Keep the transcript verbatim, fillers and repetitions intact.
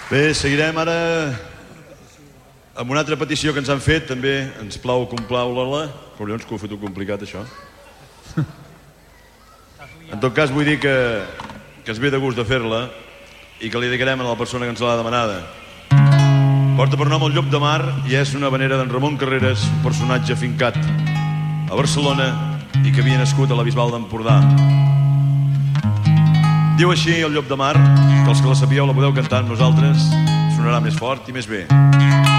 Bé, seguirem ara amb una altra petició que ens han fet. També ens plau complaure-la. Collons, que ho he fet complicat, això. En tot cas, vull dir que, que es ve de gust de fer-la i que li dedicarem a la persona que ens l'ha demanada. Porta per nom el Llop de Mar i és una havanera d'en Ramon Carreras, un personatge afincat a Barcelona i que havia nascut a la Bisbal d'Empordà. Diu així el Llop de Mar, que els que la sabíeu la podeu cantar amb nosaltres, sonarà més fort i més bé.